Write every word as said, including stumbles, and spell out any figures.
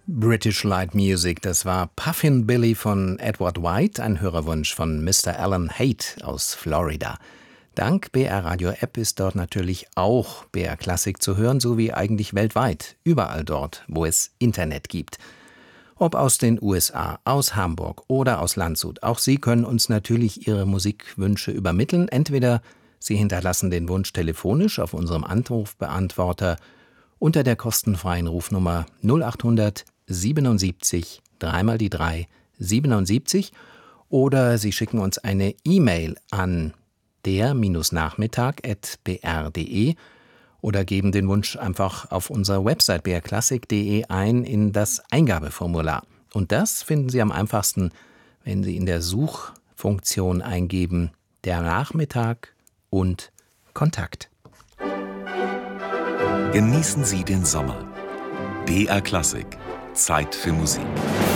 British Light Music, das war Puffin Billy von Edward White, ein Hörerwunsch von Mister Alan Haight aus Florida. Dank B R Radio App ist dort natürlich auch B R Klassik zu hören, sowie eigentlich weltweit, überall dort, wo es Internet gibt. Ob aus den U S A, aus Hamburg oder aus Landshut, auch Sie können uns natürlich Ihre Musikwünsche übermitteln. Entweder Sie hinterlassen den Wunsch telefonisch auf unserem Anrufbeantworter unter der kostenfreien Rufnummer null achthundert siebenundsiebzig, dreimal die drei, siebenundsiebzig, oder Sie schicken uns eine E-Mail an der-nachmittag at b r punkt d e oder geben den Wunsch einfach auf unserer Website b r klassik punkt d e ein in das Eingabeformular. Und das finden Sie am einfachsten, wenn Sie in der Suchfunktion eingeben der Nachmittag und Kontakt. Genießen Sie den Sommer. B R Klassik. Zeit für Musik.